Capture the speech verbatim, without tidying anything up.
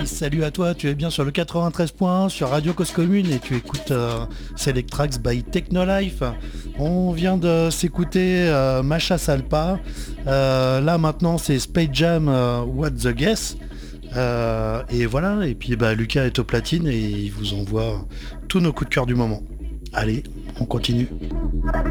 salut à toi, tu es bien sur le quatre-vingt-treize point un sur Radio Cause Commune et tu écoutes euh, Select Tracks by Technolife. On vient de s'écouter euh, Macha Salpa. Euh, là maintenant c'est Space Jam euh, What the Guess. Euh, et voilà, et puis bah, Lucas est au platine et il vous envoie tous nos coups de cœur du moment. Allez, on continue.